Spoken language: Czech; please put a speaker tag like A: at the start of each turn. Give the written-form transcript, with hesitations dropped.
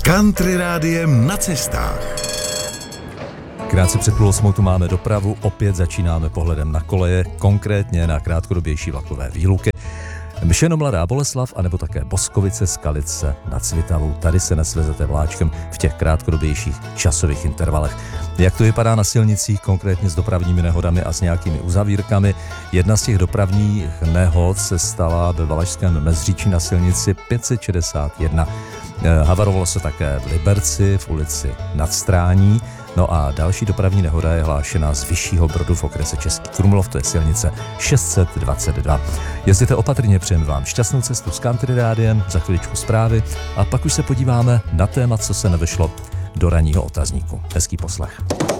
A: Country rádiem na cestách.
B: Krátce před půl osmou tu máme dopravu, opět začínáme pohledem na koleje, konkrétně na krátkodobější vlakové výluky. Myšeno Mladá Boleslav, anebo také Boskovice, Skalice nad Svitavou. Tady se nesvezete vláčkem v těch krátkodobějších časových intervalech. Jak to vypadá na silnicích, konkrétně s dopravními nehodami a s nějakými uzavírkami? Jedna z těch dopravních nehod se stala ve Valašském Mezříčí na silnici 561. Havarovalo se také v Liberci, v ulici Nadstrání. No a další dopravní nehoda je hlášena z Vyššího Brodu v okrese Český Krumlov, to je silnice 622. Jezděte opatrně, přejeme vám šťastnou cestu s Country rádiem, za chviličku zprávy a pak už se podíváme na téma, co se nevešlo do ranního otazníku. Hezký poslech.